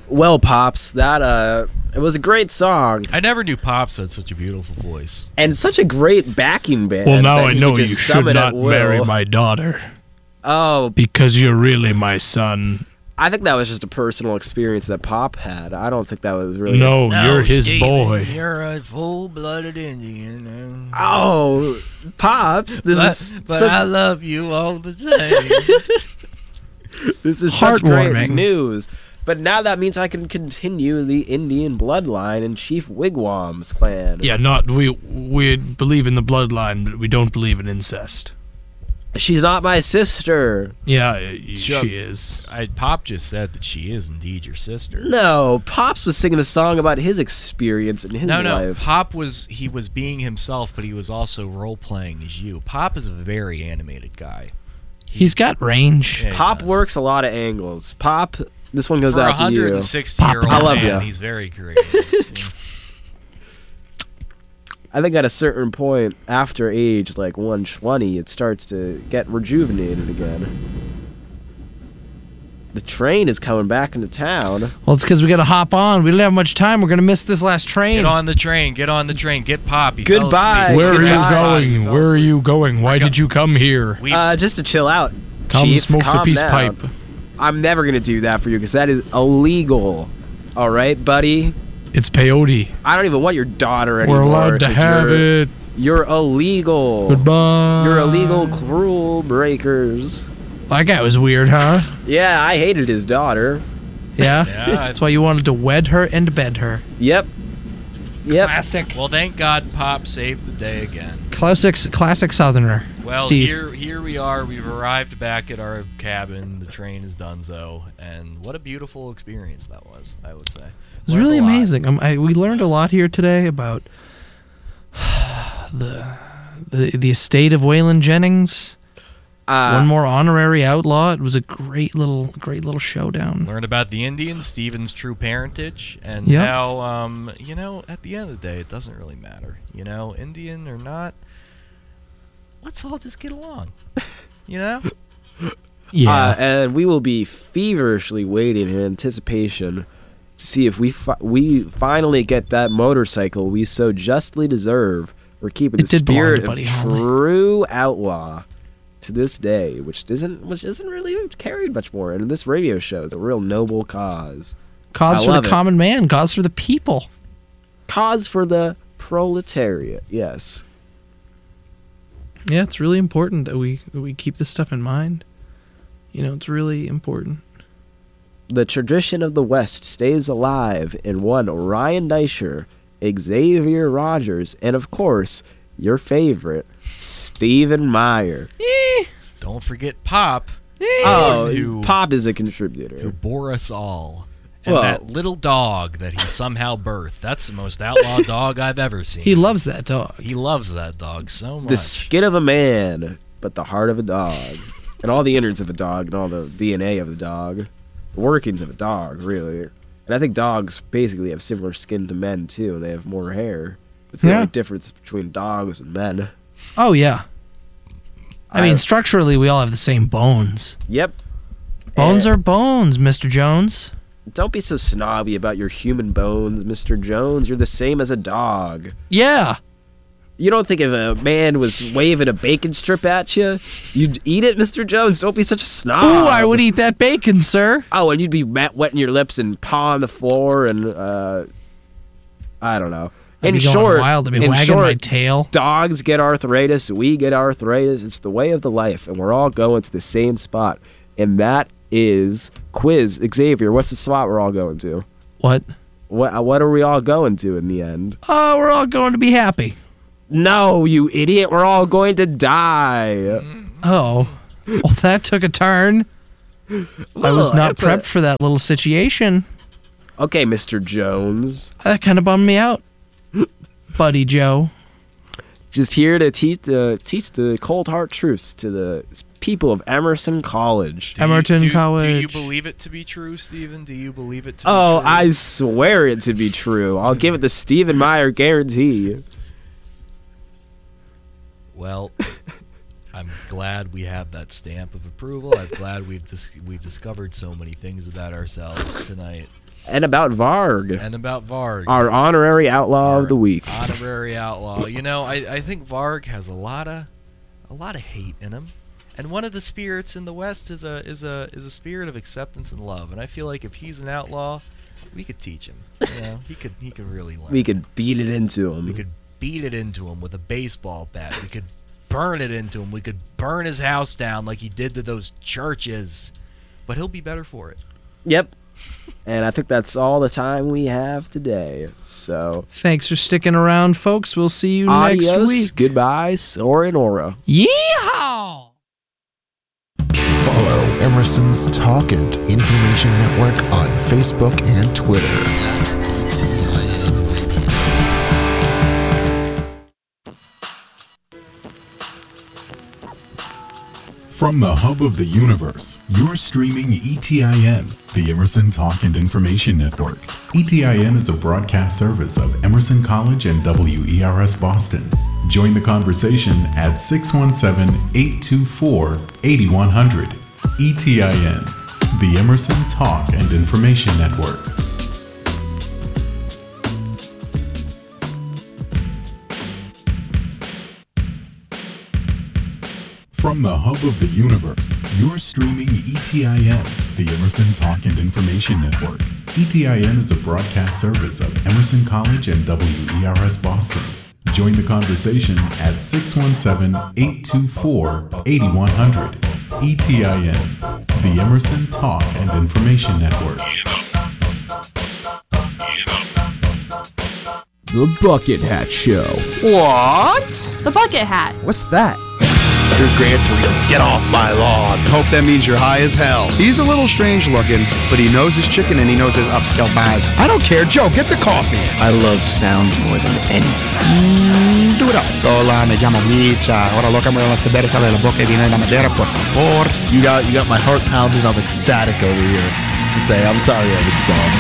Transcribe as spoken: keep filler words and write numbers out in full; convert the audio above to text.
Well, Pops, that uh, it was a great song. I never knew Pops had such a beautiful voice. And such a great backing band. Well, now that I he know could you just should summon not at will. marry my daughter. Oh, because you're really my son. I think that was just a personal experience that Pop had. I don't think that was really... No, No, you're his Steven, boy. You're a full-blooded Indian. Oh, Pops, this but, is but such, I love you all the same. this is such great Heartwarming. news. But now that means I can continue the Indian bloodline and Chief Wigwam's clan. Yeah, not we. We believe in the bloodline, but we don't believe in incest. She's not my sister. Yeah, y- Shut- she is. I, Pop just said that she is indeed your sister. No, Pops was singing a song about his experience in his No, no. life. Pop was he was being himself, but he was also role playing as you. Pop is a very animated guy. He's got range. Yeah, he Pop does. works a lot of angles. Pop, this one goes For a out to you. hundred and sixty year old I love man. ya. He's very creative. I think at a certain point after age like one twenty, it starts to get rejuvenated again. The train is coming back into town. Well, it's because we got to hop on. We don't have much time. We're gonna miss this last train. Get on the train. Get on the train. Get Pop. He fell Goodbye. asleep. Where are Goodbye. you Goodbye. He going? fell Where are asleep. you going? Why I did you come here? We, Uh, just to chill out. Come Chief, smoke the calm peace down. pipe. I'm never gonna do that for you because that is illegal. All right, buddy. It's peyote. I don't even want your daughter anymore. We're allowed to 'cause have you're, it. You're illegal. Goodbye. You're illegal rule breakers. That guy was weird, huh? Yeah, I hated his daughter. Yeah. Yeah, That's why you wanted to wed her and bed her. Yep. Yep. Classic. well, thank God Pop saved the day again. Classic, classic Southerner. Well, Steve. here here we are. We've arrived back at our cabin. The train is donezo, and what a beautiful experience that was, I would say. It was really amazing. Um, I, we learned a lot here today about the the the estate of Waylon Jennings. Uh, One more honorary outlaw. It was a great little, great little showdown. Learned about the Indians, Stephen's true parentage, and Yep. how, um, you know, at the end of the day, it doesn't really matter. You know, Indian or not, let's all just get along. You know? Yeah. Uh, and we will be feverishly waiting in anticipation to see if we fi- we finally get that motorcycle we so justly deserve for keeping It the did belong to spirit of Buddy Holly. true outlaw to this day, which isn't which isn't really carried much more. And this radio show is a real noble cause. cause I for love the it. common man. Cause for the people. Cause for the proletariat, yes. Yeah, it's really important that we that we keep this stuff in mind. You know, it's really important. The tradition of the West stays alive in one Ryan Deisher, Xavier Rogers, and of course, your favorite, Stephen Meyer. Don't forget Pop, Oh, who- Pop is a who contributor. bore us all. And Well- that little dog that he somehow birthed. That's the most outlaw dog I've ever seen. He loves that dog. He loves that dog so much. The skin of a man, but the heart of a dog. And all the innards of a dog, and all the D N A of the dog. The workings of a dog, really. And I think dogs basically have similar skin to men, too, and they have more hair. It's the Yeah. only difference between dogs and men. Oh yeah. I mean, I- structurally, we all have the same bones. Yep. Bones And- are bones, Mister Jones. Don't be so snobby about your human bones, Mister Jones. You're the same as a dog. Yeah. You don't think if a man was waving a bacon strip at you, you'd eat it, Mister Jones? Don't be such a snob. Ooh, I would eat that bacon, sir. Oh, and you'd be mat- wetting your lips and paw on the floor and, uh... I don't know. I'd In be going short, wild. I'd be in wagging my short, tail. dogs get arthritis, we get arthritis. It's the way of the life, and we're all going to the same spot. And that is quiz. Xavier, what's the spot we're all going to? What? What What are we all going to in the end? Oh, we're all going to be happy. No, you idiot. We're all going to die. Oh. Well, that took a turn. I was Ugh, not that's prepped a- for that little situation. Okay, Mister Jones. That kind of bummed me out. Buddy Joe. Just here to teach the teach the cold hard truths to the people of Emerson College. Do you- Emerton do, College. Do you believe it to be true, Stephen? Do you believe it to be Oh, true? I swear it to be true. I'll give it the Stephen Meyer guarantee. Well, I'm glad we have that stamp of approval. I'm glad we've dis- we've discovered so many things about ourselves tonight. And about Varg, And about Varg. our honorary outlaw our of the week. Honorary outlaw. You know, I, I think Varg has a lot of a lot of hate in him. And one of the spirits in the West is a is a is a spirit of acceptance and love. And I feel like if he's an outlaw, we could teach him. You know, he could he could really learn. We could beat it into him. We could beat it into him with a baseball bat. We could burn it into him. We could burn his house down like he did to those churches. But he'll be better for it. Yep. And I think that's all the time we have today. So, Thanks for sticking around, folks. We'll see you adios, next week. goodbye, Sora and Aura. Yeehaw! Follow Emerson's Talk and Information Network on Facebook and Twitter. From the hub of the universe, you're streaming E T I N, the Emerson Talk and Information Network. E T I N is a broadcast service of Emerson College and W E R S Boston. Join the conversation at six one seven, eight two four, eight one zero zero. E T I N, the Emerson Talk and Information Network. From the hub of the universe, you're streaming E T I N, the Emerson Talk and Information Network. E T I N is a broadcast service of Emerson College and W E R S Boston. Join the conversation at six one seven, eight two four, eight one zero zero. E T I N, the Emerson Talk and Information Network. The Bucket Hat Show. What? The bucket hat. What's that? Here's Gran Torino. Get off my lawn. Hope that means you're high as hell. He's a little strange looking, but he knows his chicken and he knows his upscale bars. I don't care. Joe, get the coffee. I love sound more than anything. Mm, do it up. Hola, me llamo Micha. Ahora loca me las caderas sale de la boca y viene la madera, por favor. You got, you got my heart pounding. I'm ecstatic over here to say I'm sorry, Evansville.